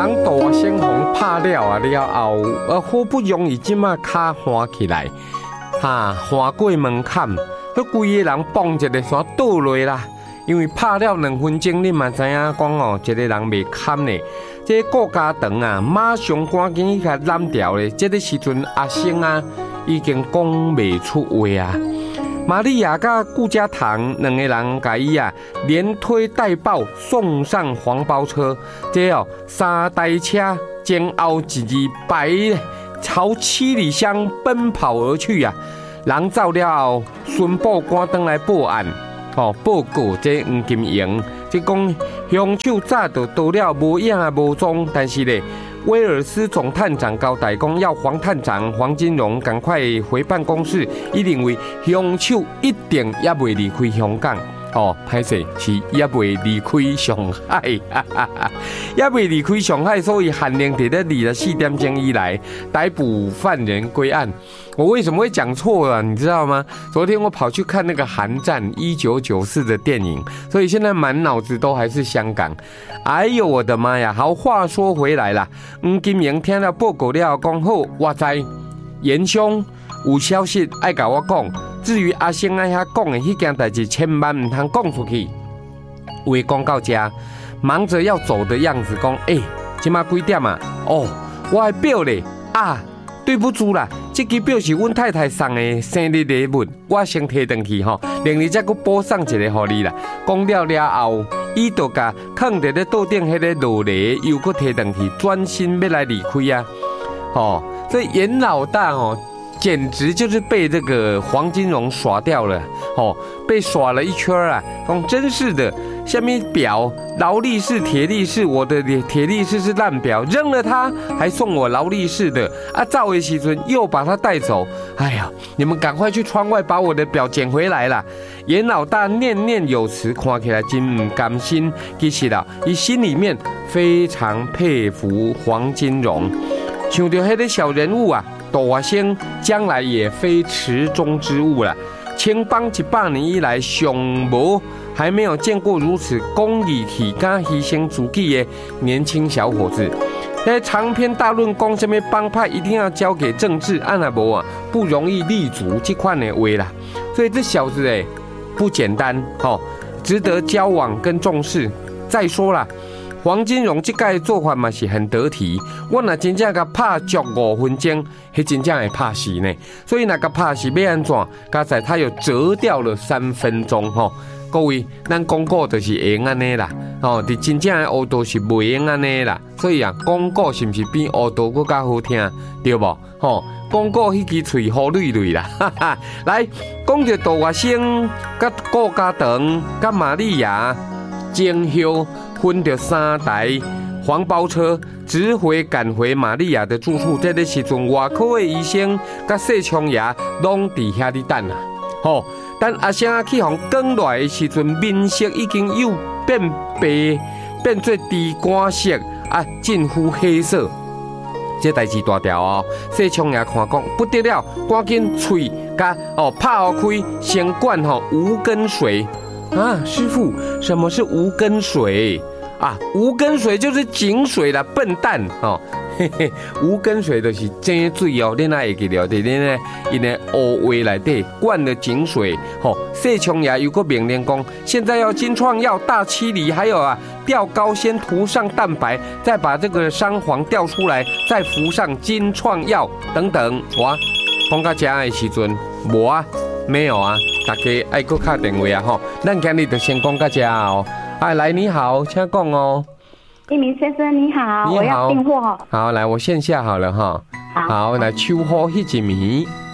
人大先红拍了后，好不容易即马脚翻起来，翻过门槛，迄规个人蹦一个山倒落啦。因为拍了2分钟，你嘛知影讲哦，一个人袂堪呢。这顾家长啊，马上赶紧去甲揽掉咧。这个时阵，阿星啊已经讲袂出话啊。玛利亚甲顾家堂2个人甲伊啊连推带抱送上黄包车，这3台车前后一排朝7里乡奔跑而去啊。人走了后，巡捕官登来报案。报告这黄金营，即讲凶手早就到了无影无踪，但是咧，威尔斯总探长交代讲，要黄探长黄金荣赶快回办公室，伊认为凶手一定也未离开香港。歹势是也未离开上海，也未离开上海，所以限令伫咧24点钟以来逮捕犯人归案。我为什么会讲错了？你知道吗？昨天我跑去看那个《寒战》1994的电影，所以现在满脑子都还是香港。哎呦我的妈呀！好，话说回来啦，黄金营听了报告了，讲好，我知严兄有消息爱甲我讲。至于阿星爱遐讲的迄件代志，千万唔通讲出去。话讲到这，忙着要走的样子，讲即马几点啊？我的表咧啊，对不住啦，这支表是阮太太送的生日礼物，我先摕回去吼，另外再佮补送一个互你啦。讲了后，伊就甲放伫咧桌顶迄个落梨，又佮摕回去，专心要来离开啊。所以严老大简直就是被这个黄金荣耍掉了，被耍了一圈啊！真是的，下面表劳力士、铁力士，我的铁力士是烂表，扔了它，还送我劳力士的啊！赵维时阵又把它带走，哎呀，你们赶快去窗外把我的表捡回来啦！严老大念念有词，看起来真不甘心，其实啦，伊心里面非常佩服黄金荣，想到那个小人物啊。大学生将来也非池中之物了。青帮100年以来，上无还没有见过如此公益体敢牺牲自己的年轻小伙子。在长篇大论讲什么帮派一定要交给政治，按那无啊不容易立足这款的话啦。所以这小子不简单值得交往跟重视。再说啦。黄金荣这个做法嘛是很得体，我若真正甲拍足5分钟，迄真正会拍死呢。所以那个拍死要安怎？刚才他又折掉了3分钟各位，咱广告就是会安尼啦，伫真正的乌道是袂用安尼啦。所以啊，广告是不是比乌道更加好听？对不？广告迄支喙好累累啦，哈哈。来，讲着大学生、甲顾家长、甲玛利亚、前后。分着3台黄包车，直回赶回玛利亚的住处。这个时阵，外口的医生甲谢昌爷拢伫遐里等啊。但阿星啊去互赶来的时阵，面色已经又变白，变做猪肝色啊，近乎黑色。这代志大条哦。谢昌爷看讲不得了，赶紧喙甲拍开，先灌无根水啊！师傅，什么是无根水？无根水就是井水啦，笨蛋无根水就是井水你哪会记了？在因的乌话内底灌了井水谢琼雅有个命令讲，现在要金创药、大七梨，还有吊膏，先涂上蛋白，再把这个山黄调出来，再敷上金创药等等。哇，讲到这的时阵，无啊，没有啊，大家爱搁打电话咱今日就先讲到这来，你好，请讲哦。 一鸣先生你好，我要订货好，来，我线下好了好，来，秋雨迄一暝。